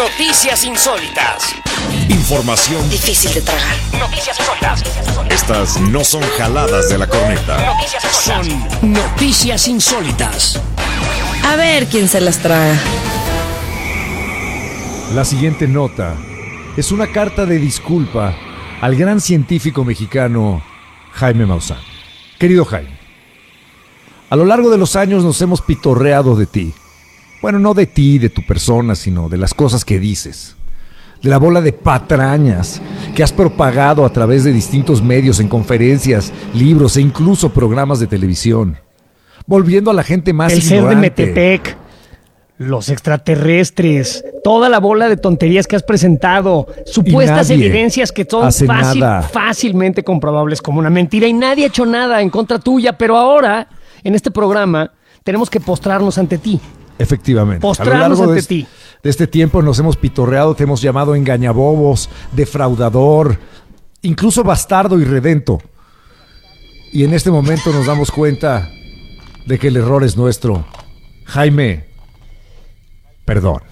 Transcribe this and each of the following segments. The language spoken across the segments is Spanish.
Noticias insólitas. Información Difícil de tragar. Noticias insólitas. Estas no son jaladas de la corneta. Noticias insólitas. Son noticias insólitas. A ver quién se las traga. La siguiente nota es una carta de disculpa al gran científico mexicano Jaime Maussan. Querido Jaime, a lo largo de los años nos hemos pitorreado de ti. Bueno, no de ti, de tu persona, sino de las cosas que dices. De la bola de patrañas que has propagado a través de distintos medios, en conferencias, libros e incluso programas de televisión. Volviendo a la gente más ignorante. El ser de Metepec, los extraterrestres, toda la bola de tonterías que has presentado, supuestas evidencias que son fácilmente comprobables como una mentira, y nadie ha hecho nada en contra tuya, pero ahora, en este programa, tenemos que postrarnos ante ti. Efectivamente. Postrarnos ante ti. De este tiempo nos hemos pitorreado, te hemos llamado engañabobos, defraudador, incluso bastardo y redento. Y en este momento nos damos cuenta de que el error es nuestro. Jaime, perdón.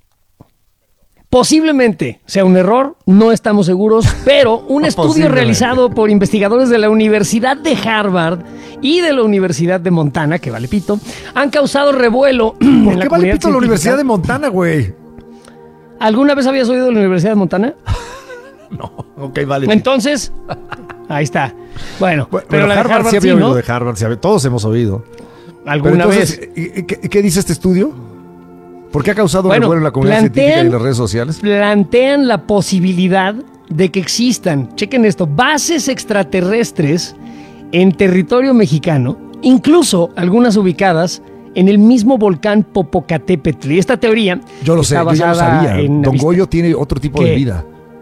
Posiblemente sea un error, no estamos seguros, pero un estudio realizado por investigadores de la Universidad de Harvard y de la Universidad de Montana, que vale pito, han causado revuelo en ¿Por la qué vale pito la Universidad de Montana, güey? ¿Alguna vez habías oído de la Universidad de Montana? No, ok, vale pito. Entonces, ahí está. Bueno, pero la de Harvard sí había oído, ¿no? De Harvard, sí, todos hemos oído. ¿Alguna vez? ¿Qué dice este estudio? ¿Por qué ha causado revuelo en la comunidad científica y en las redes sociales? Plantean la posibilidad de que existan, chequen esto, bases extraterrestres en territorio mexicano, incluso algunas ubicadas en el mismo volcán Popocatépetl. Y esta teoría yo lo sé, yo ya lo sabía. Don Goyo tiene otro tipo de vida.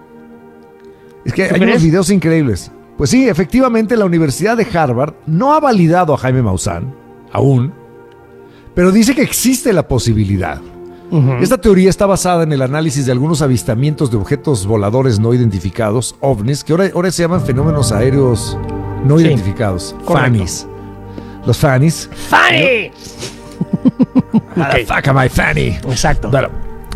Es que hay unos videos increíbles. Pues sí, efectivamente la Universidad de Harvard no ha validado a Jaime Maussan, aún, pero dice que existe la posibilidad. Esta teoría está basada en el análisis de algunos avistamientos de objetos voladores no identificados, ovnis, que ahora se llaman fenómenos aéreos no identificados, FANIs. Los FANIs. ¡FANI! Fuck my FANI. Exacto. Claro.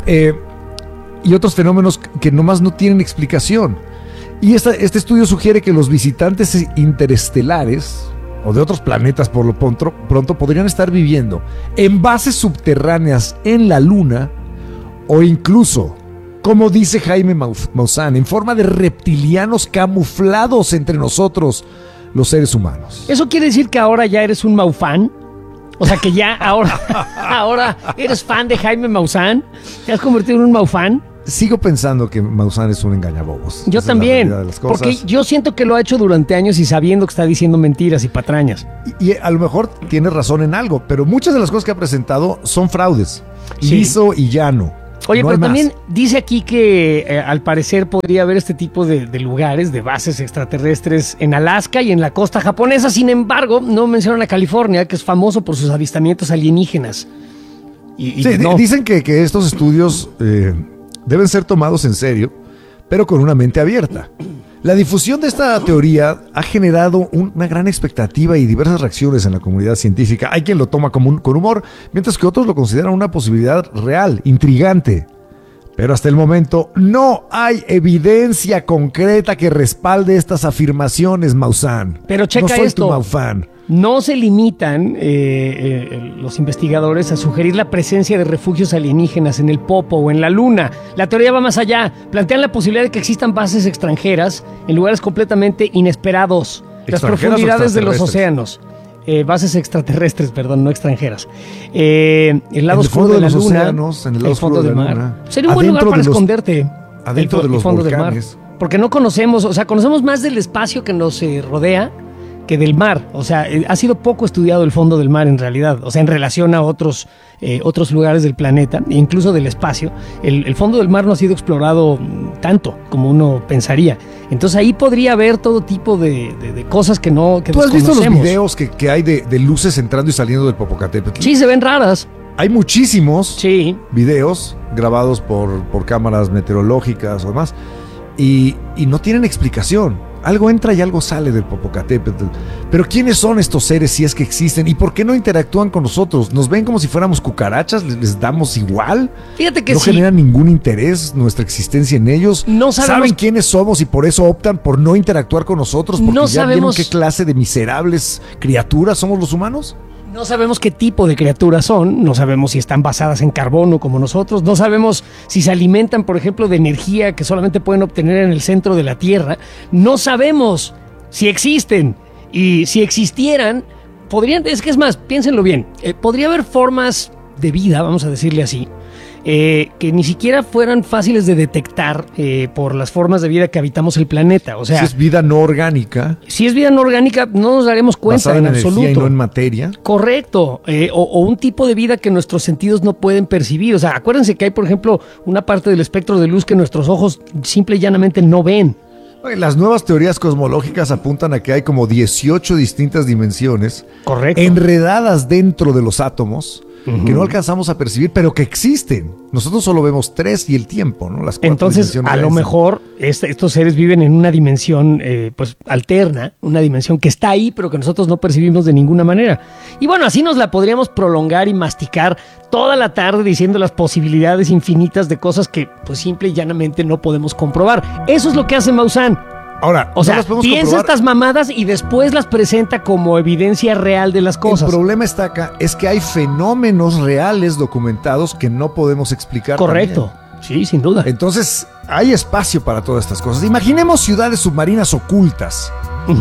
Y otros fenómenos que nomás no tienen explicación. Y este estudio sugiere que los visitantes interestelares o de otros planetas por lo pronto podrían estar viviendo en bases subterráneas en la Luna o incluso, como dice Jaime Maussan, en forma de reptilianos camuflados entre nosotros, los seres humanos. ¿Eso quiere decir que ahora ya eres un Maufan? O sea, que ya ahora eres fan de Jaime Maussan. ¿Te has convertido en un Maufan? Sigo pensando que Maussan es un engañabobos. Yo también, porque yo siento que lo ha hecho durante años y sabiendo que está diciendo mentiras y patrañas. Y a lo mejor tiene razón en algo, pero muchas de las cosas que ha presentado son fraudes. Sí. Liso y llano. Oye, pero también dice aquí que al parecer podría haber este tipo de lugares, de bases extraterrestres en Alaska y en la costa japonesa. Sin embargo, no mencionan a California, que es famoso por sus avistamientos alienígenas. Dicen que estos estudios deben ser tomados en serio, pero con una mente abierta. La difusión de esta teoría ha generado una gran expectativa y diversas reacciones en la comunidad científica. Hay quien lo toma con humor, mientras que otros lo consideran una posibilidad real, intrigante. Pero hasta el momento no hay evidencia concreta que respalde estas afirmaciones, Maussan. Pero checa no soy esto. Tu Maufan. No se limitan los investigadores a sugerir la presencia de refugios alienígenas en el Popo o en la Luna. La teoría va más allá. Plantean la posibilidad de que existan bases extranjeras en lugares completamente inesperados. Las profundidades de los océanos. Bases extraterrestres, perdón, no extranjeras. El lado oscuro de la Luna. Océanos, en el lado oscuro de la Luna. Sería un buen lugar para esconderte. Adentro de los fondo volcanes. del mar. Porque no conocemos, conocemos más del espacio que nos rodea que del mar. O sea, ha sido poco estudiado el fondo del mar en realidad. O sea, en relación a otros lugares del planeta, incluso del espacio. El fondo del mar no ha sido explorado tanto como uno pensaría. Entonces ahí podría haber todo tipo de cosas que no que ¿Tú has visto los videos que hay de luces entrando y saliendo del Popocatépetl? Sí, se ven raras. Hay muchísimos videos grabados por cámaras meteorológicas o demás y no tienen explicación. Algo entra y algo sale del Popocatépetl. Pero ¿quiénes son estos seres si es que existen? ¿Y por qué no interactúan con nosotros? ¿Nos ven como si fuéramos cucarachas? ¿Les damos igual? Fíjate que ¿No generan ningún interés nuestra existencia en ellos? No sabemos. ¿Saben quiénes somos y por eso optan por no interactuar con nosotros? Porque no ya sabemos vieron qué clase de miserables criaturas somos los humanos. No sabemos qué tipo de criaturas son, no sabemos si están basadas en carbono como nosotros, no sabemos si se alimentan, por ejemplo, de energía que solamente pueden obtener en el centro de la Tierra, no sabemos si existen, y si existieran, es más, piénsenlo bien, podría haber formas de vida, vamos a decirle así, que ni siquiera fueran fáciles de detectar por las formas de vida que habitamos el planeta. O sea, si es vida no orgánica. Si es vida no orgánica, no nos daremos cuenta en absoluto. Y no en materia. Correcto. O un tipo de vida que nuestros sentidos no pueden percibir. O sea, acuérdense que hay, por ejemplo, una parte del espectro de luz que nuestros ojos simple y llanamente no ven. Las nuevas teorías cosmológicas apuntan a que hay como 18 distintas dimensiones. Correcto. Enredadas dentro de los átomos. Que no alcanzamos a percibir, pero que existen. Nosotros solo vemos 3 y el tiempo, ¿no? Las 4 Entonces, a lo mejor estos seres viven en una dimensión pues alterna, una dimensión que está ahí, pero que nosotros no percibimos de ninguna manera. Y bueno, así nos la podríamos prolongar y masticar toda la tarde diciendo las posibilidades infinitas de cosas que pues simple y llanamente no podemos comprobar. Eso es lo que hace Maussan. Ahora, o sea, piensa estas mamadas y después las presenta como evidencia real de las cosas. El problema está acá, es que hay fenómenos reales documentados que no podemos explicar. Correcto, también. Sí, sin duda. Entonces, hay espacio para todas estas cosas. Imaginemos ciudades submarinas ocultas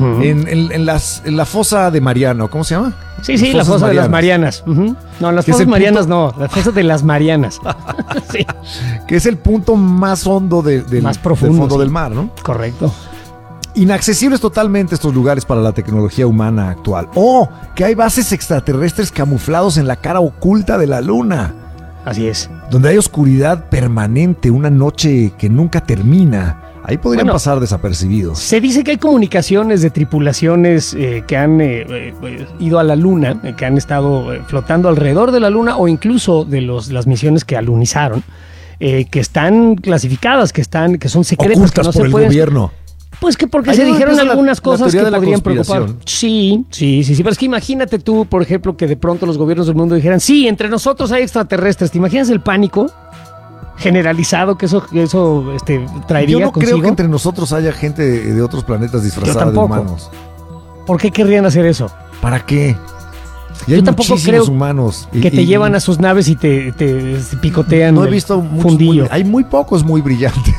en la fosa de Mariano, ¿cómo se llama? Sí, la fosa de las Marianas. No, las fosas Marianas no, la fosa de las Marianas. Sí. Que es el punto más hondo más profundo, del fondo del mar, ¿no? Correcto. Inaccesibles totalmente estos lugares para la tecnología humana actual. O que hay bases extraterrestres camuflados en la cara oculta de la luna. Así es. Donde hay oscuridad permanente, una noche que nunca termina. Ahí podrían pasar desapercibidos. Se dice que hay comunicaciones de tripulaciones que han ido a la luna, que han estado flotando alrededor de la luna, o incluso de las misiones que alunizaron, que están clasificadas, que son secretas, ocultas que no por se el pueden. Gobierno. Pues que porque se dijeron algunas cosas que podrían preocupar. Sí, pero es que imagínate tú, por ejemplo, que de pronto los gobiernos del mundo dijeran, sí, entre nosotros hay extraterrestres. ¿Te imaginas el pánico generalizado que eso traería consigo? Yo no creo que entre nosotros haya gente de otros planetas disfrazada de humanos. ¿Por qué querrían hacer eso? ¿Para qué? Y hay yo tampoco creo humanos que te llevan a sus naves y te picotean. No he visto fundillo. Hay muy pocos muy brillantes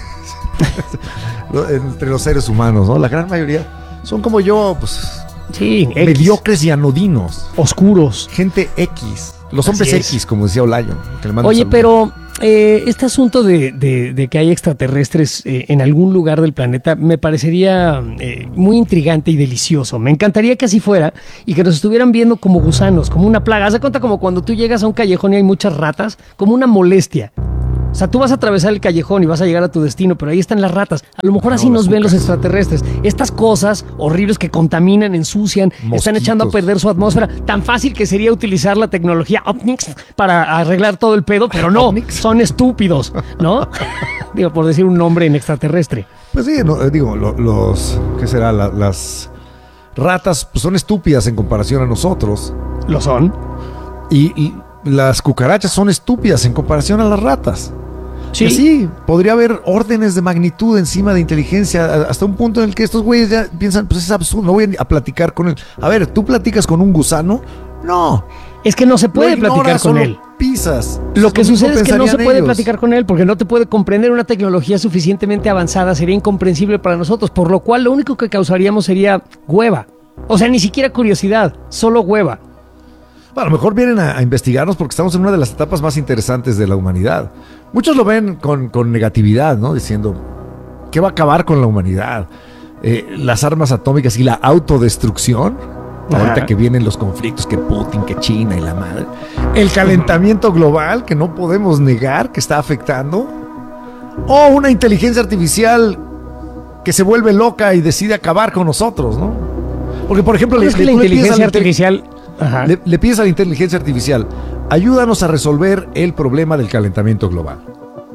entre los seres humanos, ¿no? La gran mayoría son como yo, pues sí, mediocres y anodinos, oscuros, gente X, los hombres X, como decía Olayo. Oye, pero este asunto de que hay extraterrestres en algún lugar del planeta me parecería muy intrigante y delicioso. Me encantaría que así fuera y que nos estuvieran viendo como gusanos, como una plaga. Haz de cuenta como cuando tú llegas a un callejón y hay muchas ratas, como una molestia. O sea, tú vas a atravesar el callejón y vas a llegar a tu destino, pero ahí están las ratas. A lo mejor así nos ven los extraterrestres. Estas cosas horribles que contaminan, ensucian, están echando a perder su atmósfera. Tan fácil que sería utilizar la tecnología Opnics para arreglar todo el pedo, pero no, son estúpidos, ¿no? Digo, por decir un nombre en extraterrestre. Pues sí, ¿qué será? Las ratas pues, son estúpidas en comparación a nosotros. ¿Lo son? Y las cucarachas son estúpidas en comparación a las ratas. Sí. Y sí, podría haber órdenes de magnitud encima de inteligencia hasta un punto en el que estos güeyes ya piensan, pues es absurdo, no voy a platicar con él. A ver, ¿tú platicas con un gusano? No. Es que no se puede platicar con él. Pisas. Lo que sucede es que no se puede platicar con él porque no te puede comprender. Una tecnología suficientemente avanzada sería incomprensible para nosotros, por lo cual lo único que causaríamos sería hueva. O sea, ni siquiera curiosidad, solo hueva. A lo mejor vienen a investigarnos porque estamos en una de las etapas más interesantes de la humanidad. Muchos lo ven con negatividad, ¿no? Diciendo, ¿qué va a acabar con la humanidad? Las armas atómicas y la autodestrucción. Ahorita que vienen los conflictos, que Putin, que China y la madre. El calentamiento global, que no podemos negar que está afectando. O una inteligencia artificial que se vuelve loca y decide acabar con nosotros, ¿no? Porque, por ejemplo, la inteligencia artificial... Le pides a la inteligencia artificial, ayúdanos a resolver el problema del calentamiento global.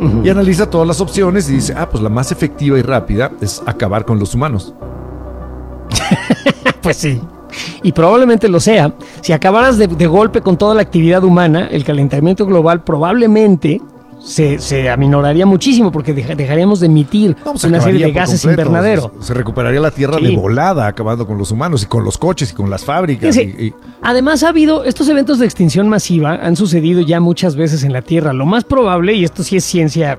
y analiza todas las opciones y dice, pues la más efectiva y rápida es acabar con los humanos. Pues sí. Y probablemente lo sea. Si acabaras de golpe con toda la actividad humana, el calentamiento global probablemente se aminoraría muchísimo porque dejaríamos de emitir una serie de gases invernadero. Se recuperaría la Tierra de volada, acabando con los humanos y con los coches y con las fábricas. Además, estos eventos de extinción masiva han sucedido ya muchas veces en la Tierra. Lo más probable, y esto sí es ciencia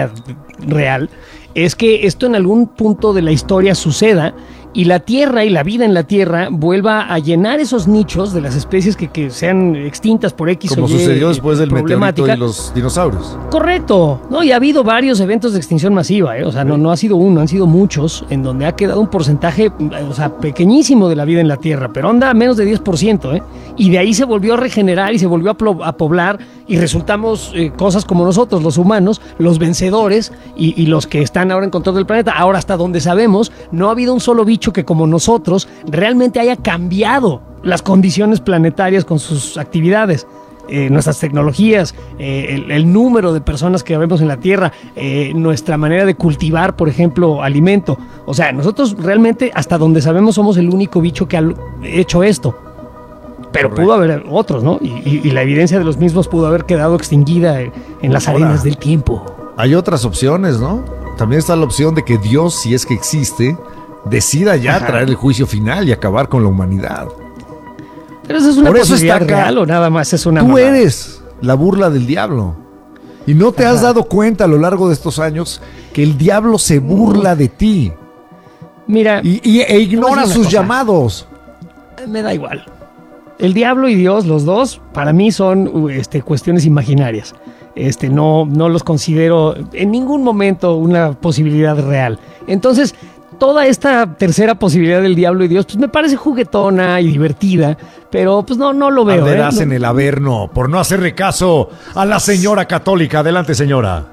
real, es que esto en algún punto de la historia suceda y la Tierra y la vida en la Tierra vuelva a llenar esos nichos de las especies que sean extintas por X o Y. Como sucedió después del meteorito y los dinosaurios. Correcto. No, y ha habido varios eventos de extinción masiva, O sea, no ha sido uno, han sido muchos, en donde ha quedado un porcentaje, pequeñísimo de la vida en la Tierra, pero anda a menos de 10%, Y de ahí se volvió a regenerar y se volvió a poblar y resultamos cosas como nosotros, los humanos, los vencedores y los que están ahora en control del planeta. Ahora, hasta donde sabemos, no ha habido un solo bicho que como nosotros realmente haya cambiado las condiciones planetarias con sus actividades, nuestras tecnologías, el número de personas que vemos en la Tierra, nuestra manera de cultivar, por ejemplo, alimento. O sea, nosotros realmente, hasta donde sabemos, somos el único bicho que ha hecho esto. Pero correcto, pudo haber otros, ¿no? Y la evidencia de los mismos pudo haber quedado extinguida en las arenas del tiempo. Hay otras opciones, ¿no? También está la opción de que Dios, si es que existe, decida ya traer el juicio final y acabar con la humanidad. Pero eso es una posibilidad real o nada más es una Tú mamada. Eres la burla del diablo. Y no te has dado cuenta a lo largo de estos años que el diablo se burla de ti. Mira, e ignora sus llamados. Me da igual. El diablo y Dios, los dos, para mí son cuestiones imaginarias. No los considero en ningún momento una posibilidad real. Entonces, toda esta tercera posibilidad del diablo y Dios, pues me parece juguetona y divertida, pero pues no lo veo. Arderás en el Averno por no hacerle caso a la señora católica. Adelante, señora.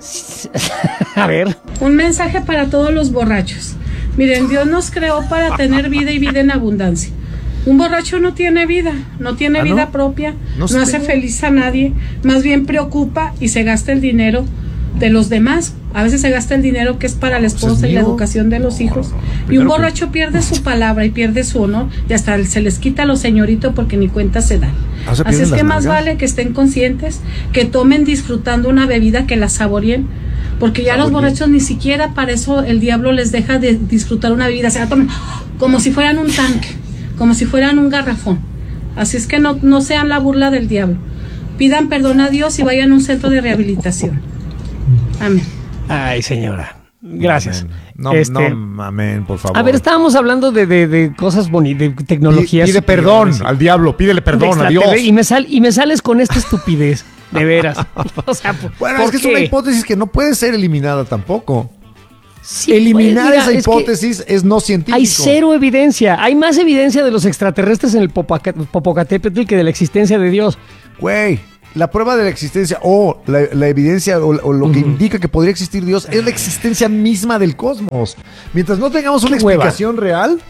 A ver. Un mensaje para todos los borrachos. Miren, Dios nos creó para tener vida y vida en abundancia. Un borracho no tiene vida, no tiene vida propia, no hace feliz a nadie, más bien preocupa y se gasta el dinero de los demás. A veces se gasta el dinero que es para la esposa y la educación de los hijos. Y un borracho pierde su palabra y pierde su honor y hasta se les quita a los señoritos porque ni cuenta se dan. Así es que más vale que estén conscientes, que tomen disfrutando una bebida, que la saboreen, porque ya los borrachos ni siquiera para eso el diablo les deja de disfrutar una bebida. Se la toman como si fueran un tanque, como si fueran un garrafón. Así es que no sean la burla del diablo. Pidan perdón a Dios y vayan a un centro de rehabilitación. Amén. Ay, señora. Gracias. Amén, por favor. A ver, estábamos hablando de cosas bonitas, de tecnologías. Pide perdón al diablo, pídele perdón a Dios. Y me sales con esta estupidez, de veras. O sea, bueno, es que es una hipótesis que no puede ser eliminada tampoco. Sí, eliminar esa hipótesis es no científico. Hay cero evidencia. Hay más evidencia de los extraterrestres en el Popocatépetl que de la existencia de Dios. Güey, la prueba de la existencia o la evidencia o lo que indica que podría existir Dios es la existencia misma del cosmos. Mientras no tengamos una explicación real,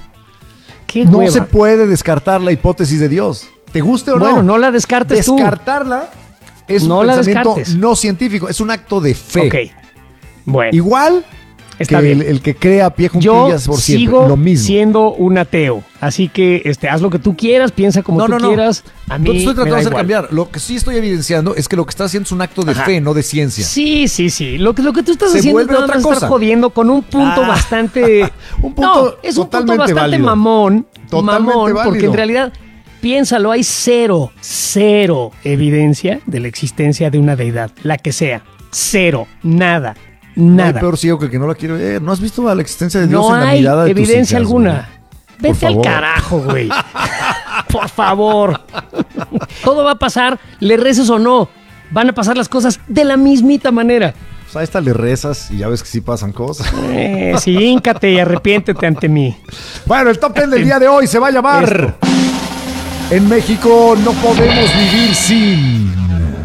no se puede descartar la hipótesis de Dios. ¿Te guste o no? Bueno, no la descartes tú. Descartarla es un pensamiento no científico, es un acto de fe. Ok, bueno. Igual está que bien. El que crea pie juntillas por siempre, sigo lo mismo. siendo un ateo, así que haz lo que tú quieras, piensa como tú quieras. A mí no te estoy tratando de hacer igual. cambiar. Lo que sí estoy evidenciando es que lo que estás haciendo es un acto de fe, no de ciencia. Sí. Lo que tú estás Se haciendo vuelve es nada otra más cosa. estar jodiendo con un punto bastante... un punto no, es un punto bastante válido. mamón, Válido. porque en realidad, piénsalo, hay cero evidencia de la existencia de una deidad, la que sea. Cero, nada. No hay peor ciego que el que no la quiere ver. ¿No has visto la existencia de Dios en la mirada de tus hijas? No hay evidencia alguna. Güey? Vete al carajo, güey. Por favor. Todo va a pasar, le reces o no. Van a pasar las cosas de la mismita manera. Pues a esta le rezas y ya ves que sí pasan cosas. Sí, híncate y arrepiéntete ante mí. Bueno, el top 10 del día de hoy se va a llamar En México no podemos vivir sin...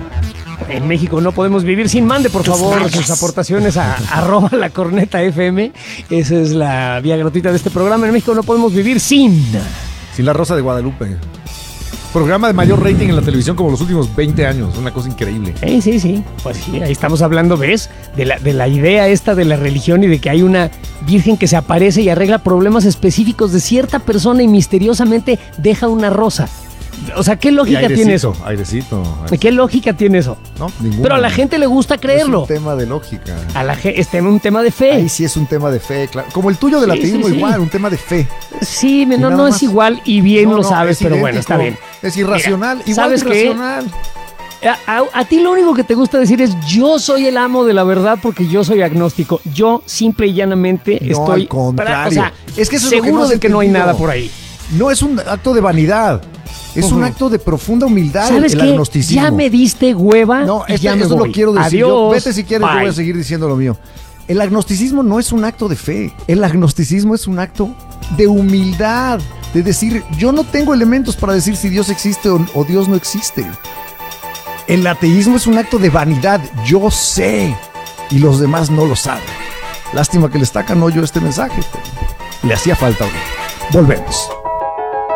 En México no podemos vivir sin. Mande, por favor, sus aportaciones a @lacornetafm. Esa es la vía gratuita de este programa. En México no podemos vivir sin la Rosa de Guadalupe. programa de mayor rating en la televisión como los últimos 20 años. Una cosa increíble. Sí. Pues sí, ahí estamos hablando, ¿ves? De la idea esta de la religión y de que hay una virgen que se aparece y arregla problemas específicos de cierta persona y misteriosamente deja una rosa. O sea, ¿qué lógica tiene eso? Airecito. ¿Qué lógica tiene eso? No, ninguna. Pero a la gente le gusta creerlo. Es un tema de lógica. Es un tema de fe. Ahí sí es un tema de fe, claro. Como el tuyo del ateísmo, igual, un tema de fe. Sí, no es igual y bien lo sabes, pero bueno, está bien. Es irracional, Mira, igual ¿sabes irracional. A ti lo único que te gusta decir es yo soy el amo de la verdad porque yo soy agnóstico. Yo simple y llanamente estoy... al contrario. O sea, es que eso seguro es de que no hay nada por ahí. No es un acto de vanidad. Es un acto de profunda humildad. ¿Sabes el qué? agnosticismo. Ya me diste hueva. No, y ya me eso voy. lo quiero decir. Adiós. Vete si quieres, yo voy a seguir diciendo lo mío. El agnosticismo no es un acto de fe. El agnosticismo es un acto de humildad. De decir, yo no tengo elementos para decir si Dios existe o Dios no existe. El ateísmo es un acto de vanidad. Yo sé. Y los demás no lo saben. Lástima que le está canollo este mensaje. Le hacía falta. Volvemos.